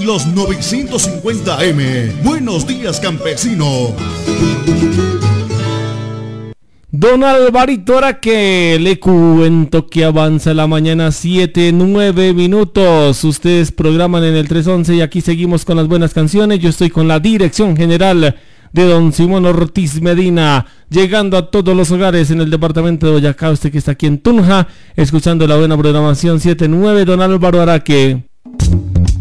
los 950M. Buenos días, campesino. Don Alvarito, ahora que le cuento que avanza la mañana 7:09 minutos. Ustedes programan en el 311 y aquí seguimos con las buenas canciones. Yo estoy con la dirección general de don Simón Ortiz Medina, llegando a todos los hogares en el departamento de Boyacá. Usted que está aquí en Tunja, escuchando la buena programación 7:09. Don Álvaro Araque.